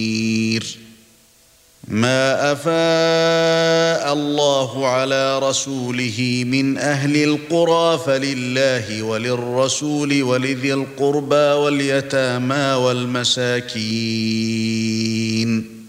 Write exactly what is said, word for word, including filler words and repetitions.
ما أفاء الله على رسوله من أهل القرى فلله وللرسول ولذي القربى واليتامى والمساكين